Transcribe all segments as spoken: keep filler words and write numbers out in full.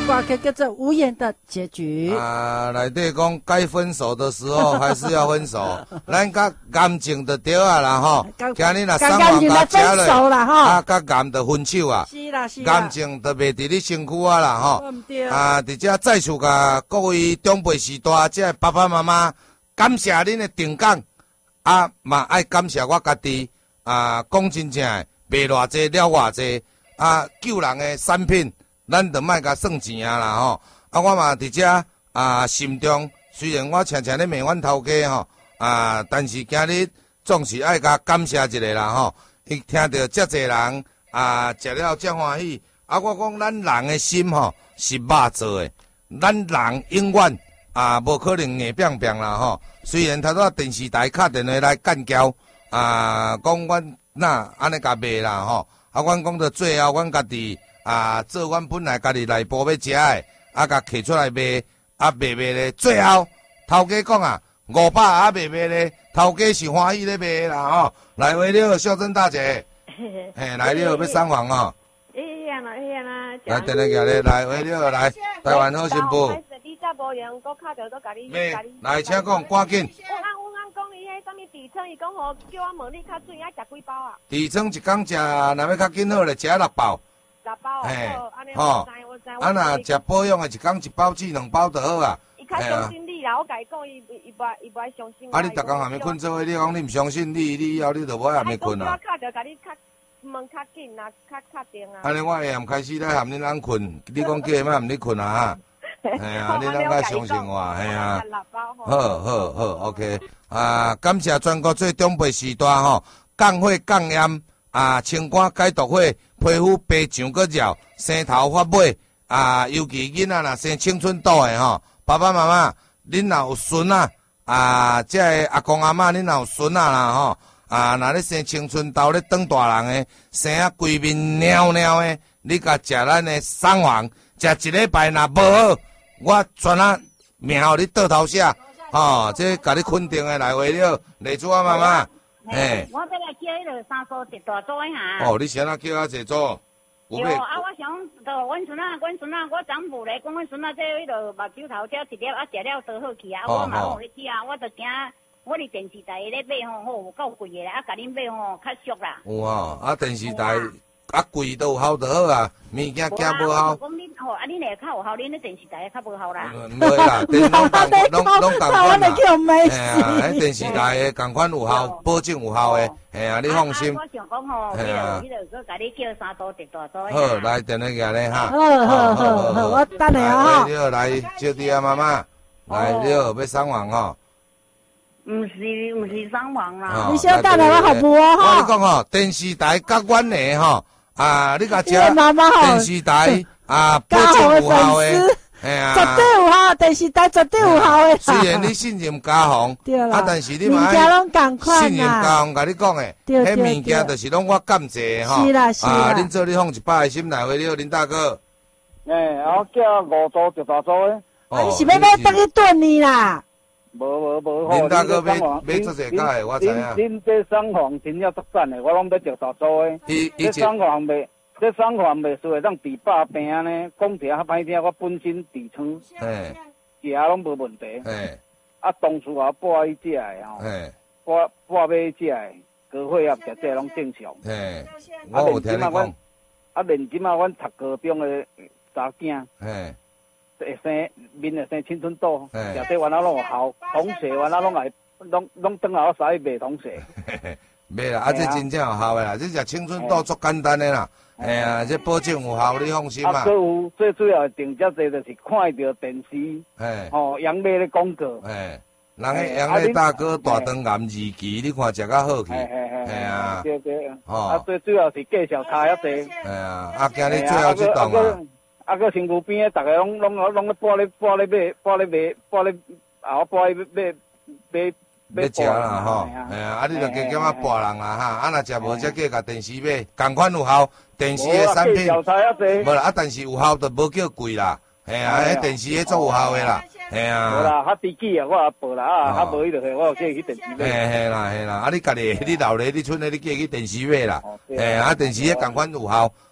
歌曲叫做《无言的结局》 啊，内底讲该分手的时候还是要分手，咱甲感情就对啊啦吼。今日若送完甲食落，啊，甲癌就分手啊。 是啦是啦。 感情就袂伫你身躯啊啦吼。啊，伫遮再次甲各位长辈时代，即爸爸妈妈，感谢恁的定岗，啊嘛爱感谢我家己。啊，讲真正诶，卖偌济了偌济，啊，救人诶产品。咱就莫甲算钱啊啦吼，啊我嘛伫遮啊心中，虽然我常常咧骂阮头家吼，啊但是今日总是爱甲感谢一下啦吼，伊听到遮济人啊食了遮欢喜，啊我讲咱人诶心吼是肉做诶，咱人永远啊无可能硬扁扁啦吼，虽然头拄电视台敲电话来干交啊，讲阮那安尼甲卖啦吼，啊阮讲到最后阮家己。啊，做阮本来家己内部要食诶，啊，甲摕出来卖，啊，卖卖咧，最后头家讲啊，五百啊卖卖咧，头家是欢喜咧卖啦吼。来回了，孝珍大姐，嘿，来了要送房哦。 哎呀啦，哎呀啦， 来，等下来咧，来回了来，台湾好新妇。 你再无用，我敲着都甲你。 咩？来，请讲，赶紧。 我按我按讲伊迄什么底层，伊讲吼叫我问你较水爱食几包啊？ 底层一工食，若要较紧好咧，食六包。 六包哦， 吼，啊若食保养诶，一工一包至两包就好啊。 伊较相信你啦，我甲伊讲，伊伊不伊不爱相信我。 啊，你逐工下面困做伙，你讲你毋相信你，你以后你就无下面困啊。 我敲着甲你较问较紧啊，较确定啊。 安尼我下暗开始咧含恁人困，你讲叫伊莫含你困啊哈。系啊，你啷个相信我？系啊。好好好 ，OK。啊，感谢全国最长辈时代吼，降火降炎啊，清肝解毒火。皮肤白上个绕，生头发尾啊，尤其囡仔若生青春痘的吼，爸爸妈妈，恁若有孙啊，啊，即个阿公阿嬷，恁若有孙啊啦吼，啊，若咧生青春痘咧长大人的，生啊规面尿尿的，你甲食咱的桑黄，食一礼拜若无好，我全啊命互你倒头下，吼，这甲你肯定的来话了，丽珠啊妈妈。 嘿，我要来叫迄个三叔一大组哈。 哦，你先啊叫啊一组。 有啊，我想到阮孙仔，阮孙仔，我丈夫咧讲，阮孙仔这迄个目睭头遮一粒啊，食了多好去啊。我嘛讲咧食啊，我就惊我伫电视台咧买吼，吼有够贵的啦，啊，甲恁买吼较俗啦。 有吼，啊电视台啊贵都有效就好啊，物件惊无效。 讲恁吼，啊恁会较有效，恁咧电视台较无效啦。 唔会啦，电拢拢拢拢共款啦。 嘿啊，迄电视台的共款有效，保证有效的，嘿啊，你放心。 我想讲吼，迄个迄个，佮甲你叫三组一大组。 好，来电话下咧哈。 好好好好，我等你啊哈。 来来，招弟啊妈妈，来了要送房吼。 唔是唔是送房啦。 你先等下我好不哦哈。 我讲吼，电视台甲阮的吼。啊！你甲食电视台啊，保证有效的，哎呀， 绝对有效，电视台绝对有效的。 虽然你信任家行，啊，但是你嘛信任家行，甲你讲的，迄物件就是拢我感谢吼。 是啦是啦。 啊，恁做你放一百个心内话了，林大哥。 诶，我叫五组一大组的。 啊，你是要要等去炖你啦？ 无无无好， 林大哥买买做些假的，我知影。 恁这双黄真要作战的，我拢要着大组的。 伊伊这双黄卖，这双黄卖出会当治百病呢。讲起较歹听，我本身痔疮， 嘿， 食拢无问题。 嘿， 啊，当初我拨伊食的吼， 嘿， 拨拨买食的，高血压食这拢正常。 嘿，我有听你讲。 啊，连即马阮读高中的查囝， 嘿。 会生面会生青春痘，食这原来拢有效，同学原来拢来，拢拢等下我使去卖同学。 卖啦，啊，这真正有效的啦，这食青春痘足简单的啦，哎呀，这保证有效，你放心啊。 啊，还有最主要的定遮济就是看到电视， 哎， 吼，杨梅的广告， 哎，人个杨梅大哥大肠癌二期，你看食较好去，哎呀， 对对， 吼， 啊，最主要是介绍差遐济， 哎呀，啊，今日最后一档啊。 啊，个身躯边诶，逐个拢拢拢咧搬咧搬咧买，搬咧卖，搬咧啊，我搬咧买买买要食啦吼，哎呀，啊，你着加减啊搬人啦哈，啊，若食无则计甲电视买，共款有效，电视诶产品，无啦，啊，但是有效着无叫贵啦，哎呀，迄电视迄做有效诶啦，哎呀， 无啦，较低级啊，我也报啦，啊，较无迄落去，我叫去电视买。 嘿嘿啦嘿啦，啊，你家己你老咧，你剩咧，你叫去电视买啦，哎，啊，电视迄共款有效。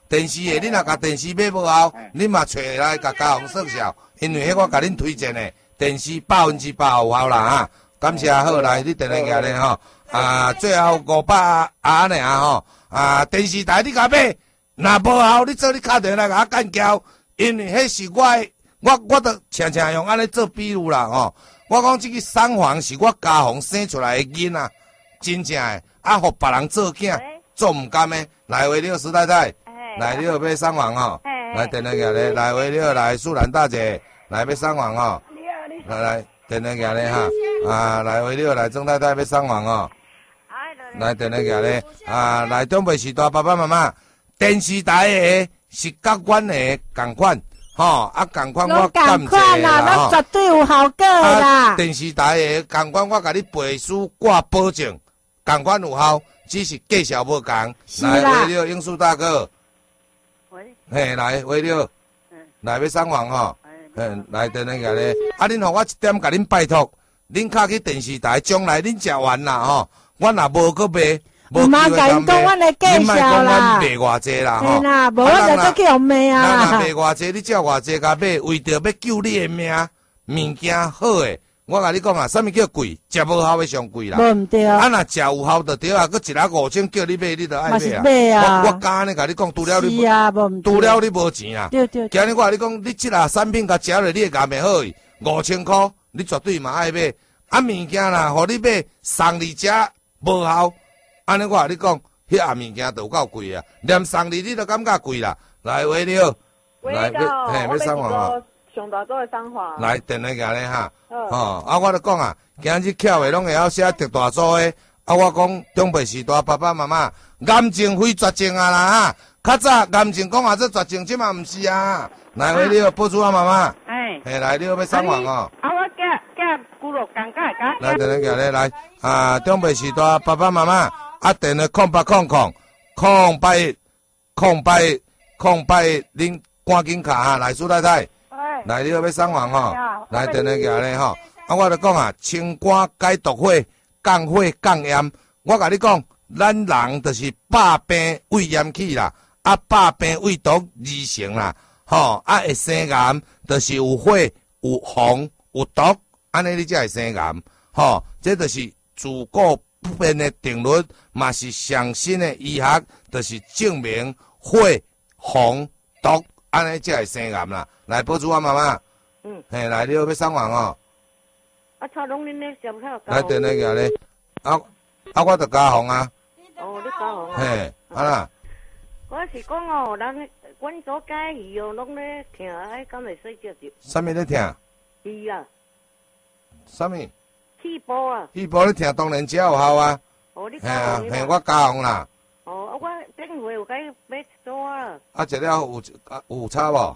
电视的，你若甲电视买无效，你嘛找来甲家宏算效，因为迄我甲恁推荐的电视百分之百有效啦哈。感谢好来，你电话举咧吼，啊，最后五百啊安尼啊吼，啊电视台你甲买，若无效，你做你敲电话来甲我干交，因为迄是我的，我我都常常用安尼做比喻啦吼。我讲这个三房是我家宏生出来的囡仔，真正的，啊，互别人做囝，做毋甘的。来为了石太太，来你要买三房吼，来电话举咧，来为了来素兰大姐，来要三房吼，来来电话举咧哈，啊，来为了来郑太太要三房吼，来电话举咧，啊，来中北时代爸爸妈妈，电视台的是甲阮的共款。吼，啊，共款我感谢啦， 吼，绝对有效果啦。 啊，电视台的共款我甲你背书挂保证，共款有效，只是介绍无共。来，为了英叔大哥，喂，嘿，来为了，来要送房吼，嗯，来电话举咧，啊，恁互我一点甲恁拜托，恁卡去电视台，将来恁食完啦吼，我若无搁卖。 唔嘛，甲因讲，阮来介绍啦。 卖偌济啦，吼。 是啦，无我就再去互卖啊。 咱若卖偌济，你照偌济甲买，为着要救你的命，物件好诶。我甲你讲啊，啥物叫贵？食无效的上贵啦。 无毋对。 啊，若食有效就对啊，搁一粒五千叫你买，你就爱买啊。 买啊。 我我敢安尼甲你讲，除了你， 是啊，无毋对。 除了你无钱啊。 对对。 今日我甲你讲，你即个产品甲食落，你会感袂好伊，五千箍，你绝对嘛爱买。啊，物件啦，互你买送你食无效，安尼我甲你讲。迄盒物件都有够贵啊！连送你你都感觉贵啦。来，为了， 来要，嘿，要送房上大组的送房。 来，电话举咧哈。哦，啊，我就讲啊，今日巧的拢会晓写特大组的。啊，我讲中北时代爸爸妈妈，癌症非绝症啊啦哈。较早癌症讲啊这绝症，即嘛毋是啊。来，为了播出啊妈妈。哎。嘿，来，你要送房哦。 啊，我寄寄骨肉感觉个。 来，电话举咧来。啊，中北时代爸爸妈妈。啊，电话空八空空空八一空八一空八一，恁赶紧卡哈，来苏太太，来你要要送房吼，来电话举咧吼。啊，我就讲啊，清肝解毒火，降火降炎。我甲你讲，咱人就是百病胃炎起啦，啊百病胃毒二成啦，吼啊会生癌，就是有火、有风、有毒，安尼你才会生癌，吼，这就是自古不变的定律，嘛是上新的医学，就是证明火、风、毒，安尼才会生癌啦。来，保住我妈妈。嗯。嘿，来，你要要送房哦。 啊，操拢恁咧上头。 来，电话举咧。啊啊，我着加红啊。 哦，你加红啊。 嘿，啊啦。 我是讲哦，人阮所介鱼哦，拢咧疼，哎，敢会睡觉着？ 啥物咧疼？ 鱼啊。 啥物？ 气波啊！ 气波你听当然才有效啊！ 哦，你嘿啊，嘿，我加红啦。 哦，我顶回有甲伊买一组啊。 啊，食了有有差无？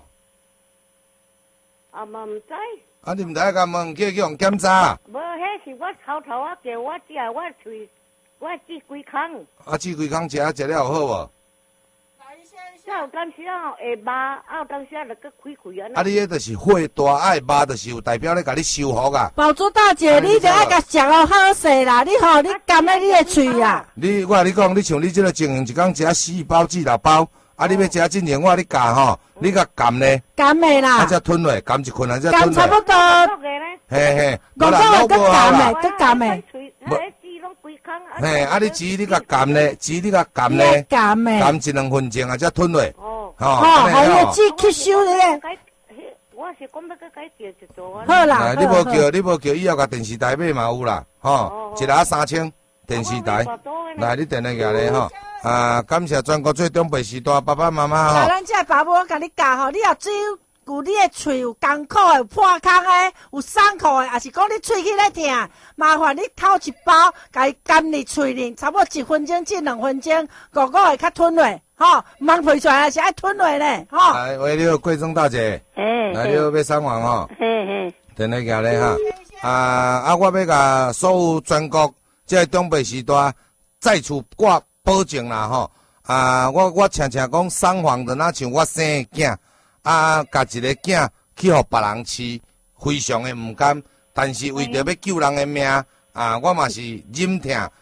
啊嘛毋知。 啊，你毋知甲问叫叫人检查？ 无，迄是我头头啊，叫我食，我喙我治规空。 啊，治规空食，食了有好无？ 才有当时啊会麻，啊有当时啊就搁开开安尼。 啊，你迄就是火大爱麻，就是有代表咧，甲你修复啊。 宝珠大姐，你着爱甲食哦好势啦，你吼你含咧你的喙啊。 你我甲你讲，你像你即个情形，一工食四包至六包，啊，你要食进前我你教吼，你甲含咧。 含的啦。 啊，才吞落，含一困啊，才吞落。 含差不多。 嘿嘿。 五个月搁含的，搁含的。 嘿，啊！你籽你甲含咧，籽你甲含咧， 含的， 含一两分钟啊，才吞落。 哦，吼，还要籽吸收咧。 我是讲要搁改叫一组啊。 好啦， 你无叫，你无叫，以后甲电视台买嘛有啦，吼，一日三千电视台。来，你电话举咧吼，啊，感谢全国最中北时代爸爸妈妈吼。 来，咱这爸母我甲你教吼，你若只有。有你的喙有艰苦的，有破空的，有伤口的，也是讲你喙齿咧疼，麻烦你掏一包，甲伊含入喙里，差不多一分钟至两分钟，五个会较吞落，吼，唔通排出来，是爱吞落咧，吼。 来，为了贵庄大姐，来了要送房吼，电话举咧哈，啊啊，我要甲所有全国即个中北时代再次挂保证啦吼，啊，我我常常讲送房就若像我生的囝。啊，甲一个囝去互别人饲，非常的毋甘，但是为着要救人的命，啊，我嘛是忍疼，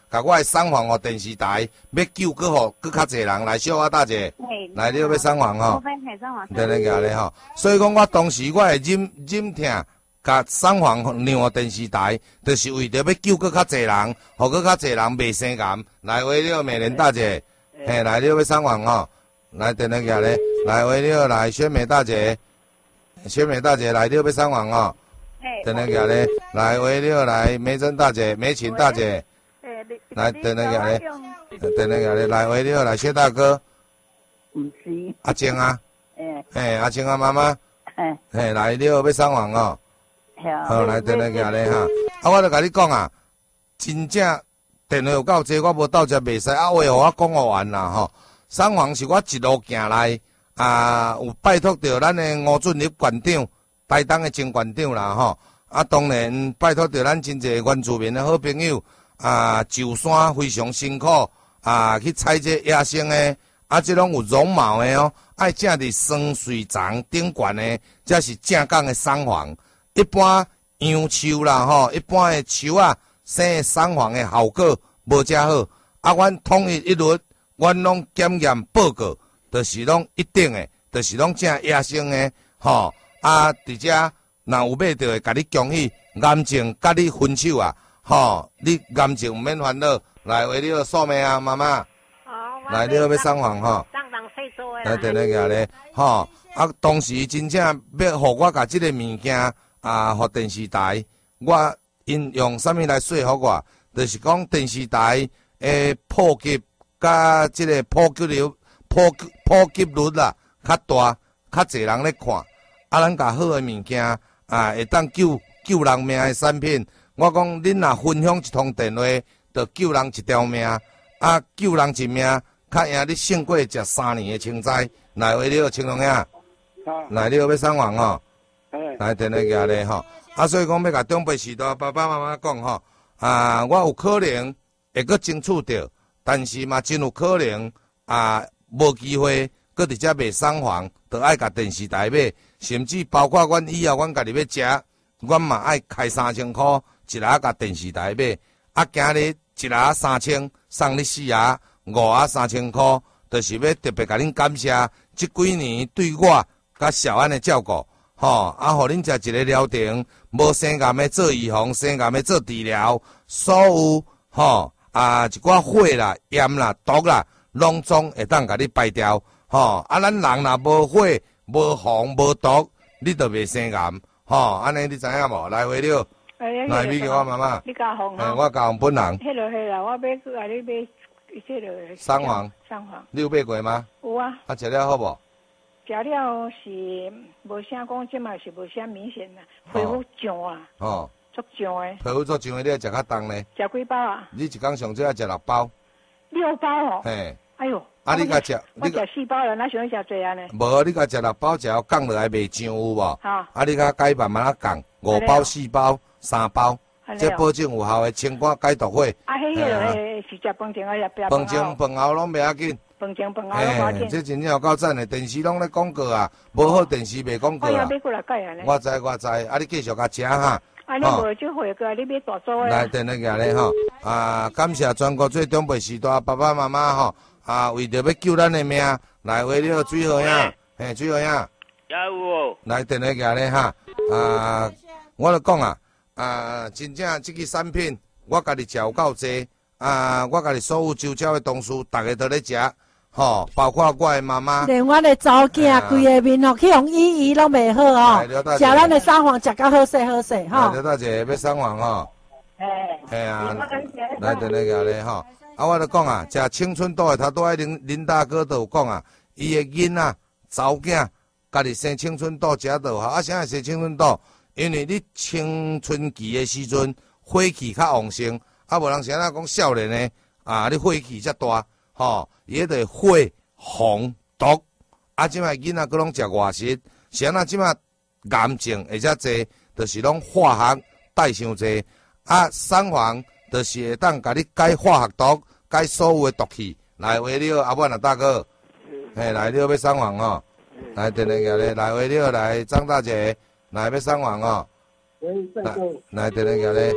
甲我的送访互电视台，要救搁互搁较侪人来小我大姐，来你要送访吼，对对个咧吼。所以讲我当时我会忍忍痛，甲送访让互电视台，就是为着要救搁较侪人，互搁较侪人袂生癌。来为了美莲大姐，嘿，来你要送访吼，来对对个咧，来为了来宣美大姐，宣美大姐来你要送访吼。等那个咧，来为了来梅珍大姐、梅琴大姐，来等那个咧，等那个咧，来为了来薛大哥， 唔是阿静啊， 诶， 嘿阿静啊妈妈， 诶， 嘿来了要送房哦，好来等那个咧哈，啊我著甲你讲啊，真正电话有够济，我无到遮袂使，啊话互我讲完啦吼，送房是我一路行来啊，有拜托着咱的吴俊立馆长。台东的前馆长啦吼，啊当然拜托着咱真侪原住民的好朋友啊，上山非常辛苦啊，去采这野生的，啊这种有绒毛的哦，爱正伫酸水丛顶悬的，这是正港的送房。一般杨树啦吼，一般的树啊，生的送房的效果无遮好。啊，阮统一一律，阮拢检验报告，就是拢一定的，就是拢正野生的吼。啊，伫遮若有买着会，甲你恭喜，癌症甲你分手啊，吼，你癌症毋免烦恼，来为你素命啊，妈妈，来你要送房吼，来等那个咧，吼，啊，当时真正要互我甲即个物件啊，互电视台，我因用啥物来说服我，就是讲电视台诶普及甲即个普及率普普及率啦较大，较侪人咧看。啊，咱甲好诶物件啊，会当救救人命诶产品。我讲，恁若分享一通电话，就救人一条命。啊，救人一命，较赢你胜过食三年诶青菜。来，为了青龙兄，来，你要送房吼，来电话个咧吼。啊，所以讲要甲长辈时代爸爸妈妈讲吼，啊，我有可能会阁争取着，但是嘛，真有可能啊，无机会。搁伫遮卖送房，着爱甲电视台买，甚至包括阮以后阮家己要食，阮嘛爱开三千箍一盒甲电视台买。啊，今日一盒三千，送你四盒，五盒三千箍，就是要特别甲恁感谢即几年对我甲小安的照顾，吼，啊，互恁食一个疗程，无生癌的做预防，生癌的做治疗，所有吼啊一寡火啦、炎啦、毒啦，拢总会当甲你排掉。吼，啊，咱人若无火、无风、无毒，你就袂生癌。吼，安尼你知影无？来回了，来咪叫我妈妈。 你教红啊？ 我教红本人。 迄落迄啦，我买去啊，你买迄落。 送房。 送房。 你有买过吗？ 有啊。 啊，食了好无？ 食了是无啥讲，即嘛是无啥明显啦，皮肤痒啊。哦。足痒诶。 皮肤足痒诶，你爱食较重呢？ 食几包啊？ 你一工上最爱食六包。 六包哦。 嘿。 哎呦。 啊！你甲食， 我食四包了，哪想食侪安尼？ 无，你甲食六包，只要降落来袂涨有无？ 啊！ 啊！你甲改慢慢啊降，五包、四包、三包，这保证有效的清肝解毒火。 啊！迄个是食饭前啊，也不要饭前饭后拢袂要紧。 饭前饭后拢要紧。 这真正有够赞的，电视拢咧广告啊，无好电视卖广告啊。 我也买过来改安尼。 我知我知，啊！你继续甲食哈。 啊！你无就回个，你买大组的。 来，等那个咧吼，啊！感谢全国最长辈时代爸爸妈妈吼。啊，为着要救咱的命，来为了水好兄，嘿，水好兄， 有来电话个咧哈，啊，我著讲啊，啊，真正即个产品，我家己食有够济，啊，我家己所有周遭的同事，逐个都咧食，吼，包括我的妈妈， 连我的祖囝，规个面吼去用医医拢袂好哦，食咱的送房食甲好势好势吼。 刘大姐要送房吼， 哎， 系啊，来电话个咧吼。啊，我著讲啊，食青春豆的，头拄爱林林大哥都有讲啊，伊的囡仔、查某囝，家己生青春豆食倒好。啊，啥会生青春豆？因为你青春期的时阵火气较旺盛，啊，无人啥啊讲少年的啊，你火气遮大，吼，伊迄个火、风、毒，啊，即摆囡仔佫拢食外食，啥啊，即摆癌症会遮济，就是拢化学带伤济，啊，送房就是会当甲你解化学毒。解所有的毒气，来为了阿万啊大哥，嘿，来了要送房哦，来电话个咧，来为了来张大姐，来要送房哦，来来电话个咧，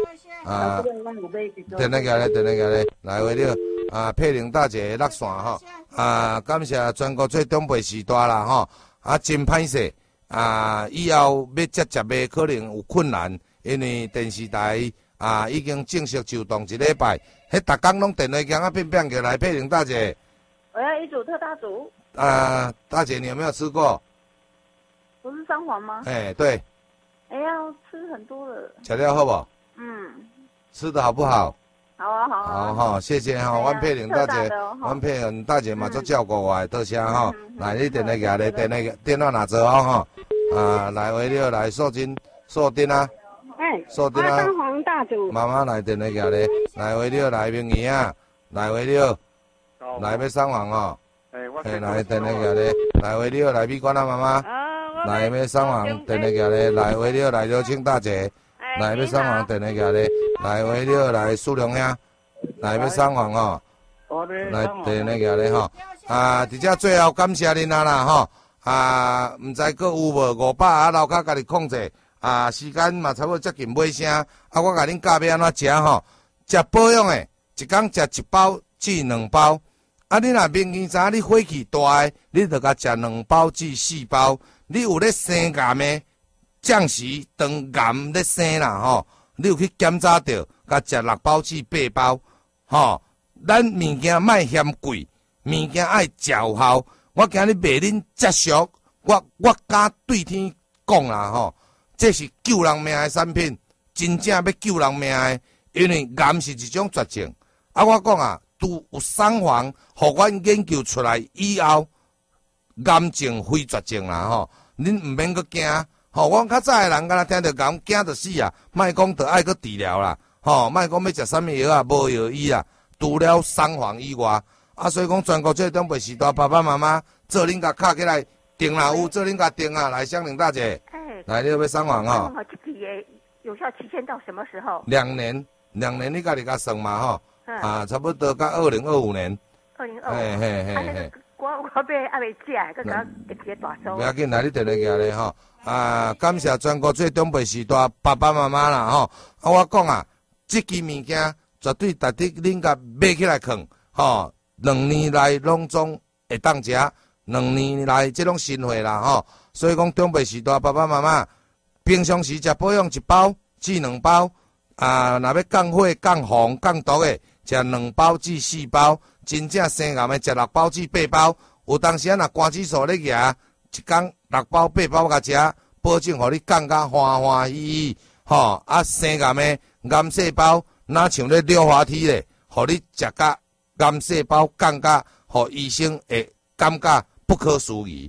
啊，电来家咧，电来家咧，来为了啊佩玲大姐落线吼，啊感谢全国最长辈时代啦吼，啊真歹势啊，以后要接接的可能有困难，因为电视台啊已经正式就动一礼拜，迄逐工拢电话响啊变变过来，佩玲大姐。 我要一组特大组。 啊，大姐你有没有吃过？ 不是三黄吗？ 哎，对。 哎呀，吃很多了。 吃了好不？ 嗯。吃的好不好？ 好啊，好啊。 好哈，谢谢哈，阮佩玲大姐，阮佩玲大姐嘛做照顾我，多谢哈。来，你电话拿来，电话电话拿走啊哈。啊，来为了来锁金锁定啊。 哎。 锁定啊。 三黄大组。 妈妈来电话拿来，来为了来明姨啊，来为了来要上网哦。哎，我来电话拿来，来为了来美观啊妈妈。来要上网电话拿来，来为了来刘青大姐。来要上网电话拿来，来为了来苏良兄，来要上网哦。来电话拿来吼，啊，直接最后感谢恁啊啦吼，啊，毋知佫有无五百啊，留卡家己控制，啊，时间嘛差不多接近尾声，啊，我甲恁教要安怎食吼，食保养诶，一工食一包至两包，啊，你若明年早你火气大诶，你着甲食两包至四包，你有咧生癌诶。暂时当癌咧生啦吼，你有去检查着，甲食六包至八包，吼，咱物件莫嫌贵，物件爱有效。我今日卖恁接俗，我我敢对天讲啦吼，这是救人命的产品，真正要救人命的，因为癌是一种绝症。啊，我讲啊，拄有三黄，互阮研究出来以后，癌症非绝症啦吼，恁毋免阁惊。吼、哦，阮较早诶人，敢若听着讲惊着死啊，莫讲着爱阁治疗啦，吼、哦，莫讲要食啥物药啊，无药医啊，除了三黄以外，啊，所以讲全国最长辈时代爸爸妈妈做恁甲敲起来，订啦有做恁甲订啊，来香玲大姐，哎，来你要三黄吼。 哦，这批诶有效期限到什么时候？ 两年，两年你家己甲算嘛吼，嗯、啊，差不多到二零二五年。 二零二五。嘿嘿嘿嘿。我我要还未食，佮甲一批大数。 不要紧，来你电话过来吼。啊，感谢全国最长辈时代爸爸妈妈啦吼！啊，我讲啊，这支物件绝对值得恁甲买起来囥吼。两年来拢总会当食，两年来这种新货啦吼。所以讲长辈时代爸爸妈妈平常时食保养一包至两包，啊，若要降火、降红、降毒的，食两包至四包，真正生癌的食六包至八包。有当时啊，若肝指数咧举。一工六包八包甲食，保证互你降甲欢欢喜喜，吼！啊，生癌的癌细胞，哪像咧溜滑梯咧，互你食甲癌细胞降甲，互医生会感觉不可思议。